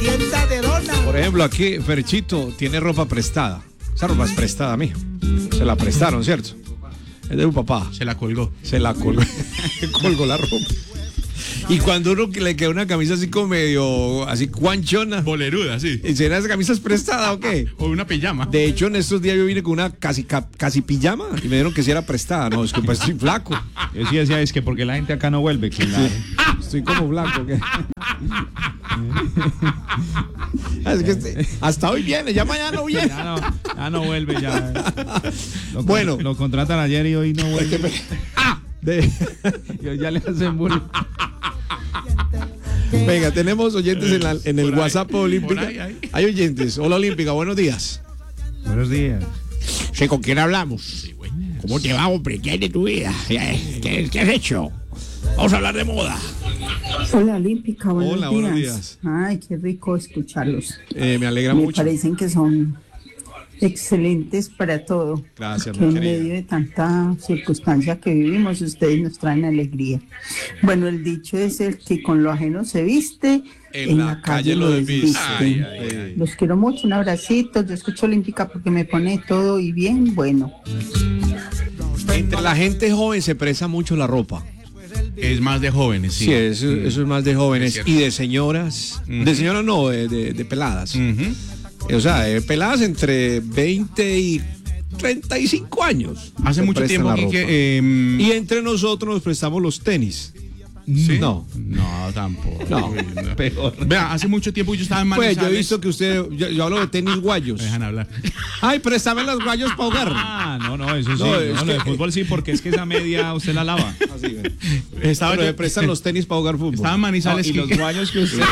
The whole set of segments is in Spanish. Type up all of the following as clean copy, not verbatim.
tienda de donas. Por ejemplo, aquí Ferchito tiene ropa prestada. Esa ropa es prestada, mijo. Se la prestaron, ¿cierto? Es de un papá. Se la colgó. Se la colgó. Colgó la ropa. Y cuando uno le queda una camisa así como medio, así cuanchona. Boleruda, sí. ¿Será esa camisa es prestada o qué? O una pijama. De hecho, en estos días yo vine con una casi pijama y me dijeron que sí era prestada. No, es que pues estoy flaco. Yo sí decía, es que porque la gente acá no vuelve. Que la... Estoy como blanco. ¿Qué? Es que hasta hoy viene, ya mañana no viene. Ya no vuelve, ya. Bueno. Lo contratan ayer y hoy no vuelve. Ya le hacen bullying. Venga, tenemos oyentes en el WhatsApp Olímpica. Ahí. Hay oyentes. Hola Olímpica, buenos días. Buenos días. Sí, ¿con quién hablamos? ¿Cómo te va, hombre? ¿Qué hay de tu vida? ¿Qué has hecho? Vamos a hablar de moda. Hola Olímpica, buenos Hola, días. buenos días. Ay, qué rico escucharlos. Me alegra Me mucho. parecen que son excelentes para todo. Gracias, que mi en querida. medio de tanta circunstancia que vivimos, ustedes nos traen alegría. Bueno, el dicho es el que con lo ajeno se viste, en la calle lo desviste. Ay. Los quiero mucho, un abracito. Yo escucho Olímpica porque me pone todo y bien bueno. Entre la gente joven se presta mucho la ropa. Es más de jóvenes, sí. Sí, eso es más de jóvenes Es y de señoras. De señoras no, de peladas. Ujú. O sea, peladas entre 20 y 35 años. Hace se mucho prestan tiempo la aquí ropa. que... Y entre nosotros nos prestamos los tenis. ¿sí? No. No, tampoco. No. Uy, no. Peor. Vea, hace mucho tiempo yo estaba en Pues Manizales. yo he visto que usted, yo hablo de tenis guayos. Me dejan hablar. Ay, préstame los guayos para jugar. Ah, no, eso sí. No, No, es lo que- de fútbol sí, porque es que esa media usted la lava. Así, ven. Estaba Pero yo- me prestan los tenis para jugar fútbol. Estaba en Manizales. Y los que- guayos que usted...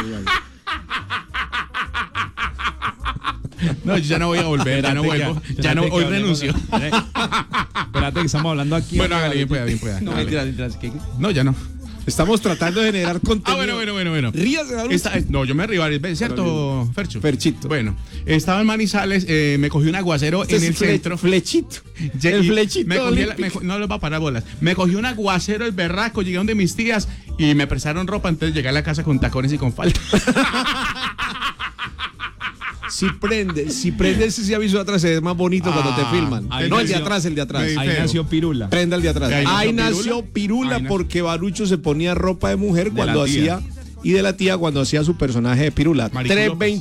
No, yo ya no voy a volver, ya no vuelvo. Ya no, hoy renuncio. Espérate que estamos hablando aquí. Bueno, hágale, bien pueda. No, Hágale. mentiras, ¿qué? No, ya no. Estamos tratando de generar contenido. Bueno. Ríase, Baruch. No, yo me río, ¿ves? ¿Cierto, Fercho? Ferchito. Bueno, estaba en Manizales, me cogí un aguacero Este en es el centro. Flechito. Ya- El y flechito. me cogí olímpico. no les va a parar bolas. Me cogí un aguacero, el berraco, llegué donde mis tías y me prestaron ropa, entonces llegué a la casa con tacones y con falda. Si prende ese aviso de atrás, es más bonito cuando te filman. ahí No el de nació- atrás, el de atrás. Ahí Ahí feo. nació Pirula. Prenda el de atrás. Ahí Ahí nació nació Pirula Ahí nació. porque Barucho se ponía ropa de mujer De cuando la tía. hacía y de la tía cuando hacía su personaje de Pirula. Maricu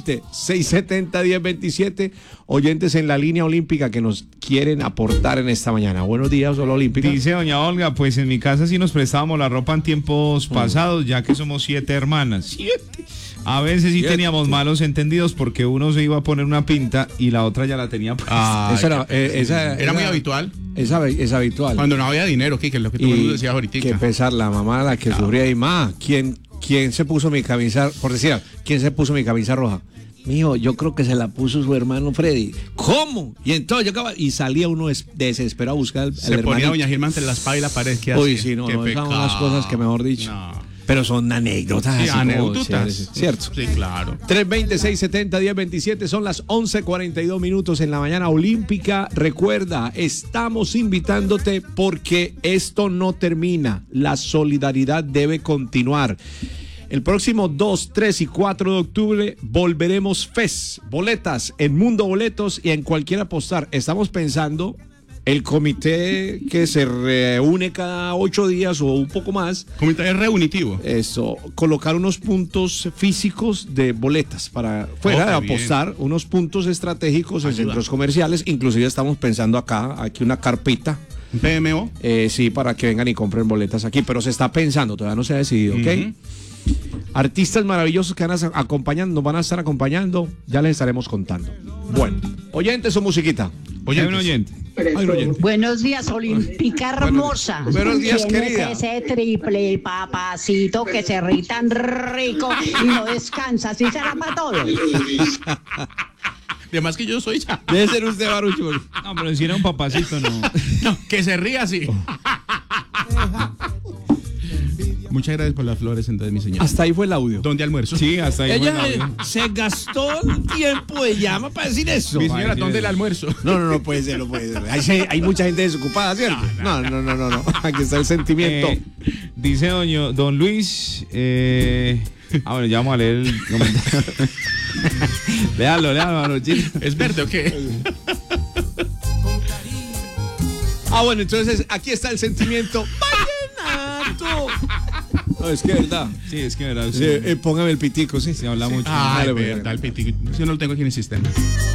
320-670-1027 oyentes en la línea olímpica que nos quieren aportar en esta mañana. Buenos días, Hola Olímpica. Dice doña Olga, pues en mi casa sí nos prestábamos la ropa en tiempos pasados, ya que somos 7 hermanas. A veces sí 7. teníamos malos entendidos porque uno se iba a poner una pinta y la otra ya la tenía puesta. Era muy habitual. Es habitual. Cuando no había dinero, que es lo que tú me decías ahorita. que pesar la mamá la que sufría y más. ¿Quién se puso mi camisa? Por decir, ¿quién se puso mi camisa roja? Mijo, yo creo que se la puso su hermano Freddy. ¿Cómo? Y entonces y salía uno desesperado a buscar el Se ponía hermanito. doña Gilma entre la espada y la pared. ¿Qué Uy, hacía? sí, no, Qué esas son pecado. las cosas que mejor dicho. No. Pero son anécdotas. Sí, así como anécdotas. chéveres, ¿cierto? Sí, claro. 320-670-1027 son las 11:42 minutos en la mañana olímpica. Recuerda, estamos invitándote porque esto no termina. La solidaridad debe continuar. El próximo 2, 3 y 4 de octubre volveremos FES, boletas en Mundo Boletos y en cualquier apostar. Estamos pensando el comité que se reúne cada 8 días o un poco más. Comentario reunitivo. Eso, colocar unos puntos físicos de boletas para fuera de qué bien. apostar, unos puntos estratégicos en Ayuda. centros comerciales. Inclusive estamos pensando aquí una carpita. PMO. Sí, para que vengan y compren boletas aquí, pero se está pensando, todavía no se ha decidido, ¿ok? Ujú. Artistas maravillosos que nos van a estar acompañando, ya les estaremos contando. Bueno, oyentes o musiquita. Hay un oyente. Hay un oyente. Buenos días, Olímpica hermosa. Buenos días, ¿Quién querida. es ese triple papacito que se ríe tan rico y no descansa? ¿Sí será para todo? Además que yo soy ya. Debe ser usted, Barucho. No, pero si era un papacito, no. No, que se ría así. Muchas gracias por las flores, entonces, mi señora. Hasta ahí fue el audio. ¿Dónde almuerzo? Sí, hasta ahí. Ella fue el audio. se gastó el tiempo de llama para decir eso. Mi señora, ¿dónde el almuerzo? No puede ser, no puede ser. Hay mucha gente desocupada, ¿cierto? No. Aquí está el sentimiento. Dice don Luis, Ah, bueno, ya vamos a leer el comentario. Léalo, Manuchito. ¿Es verde o qué? Ah, bueno, entonces aquí está el sentimiento vallenato. No, es que es verdad. Sí, es que verdad. Sí, póngame el pitico, sí. Se habla mucho. Ah, Dale, verdad, el pitico. Yo no lo tengo aquí en el sistema.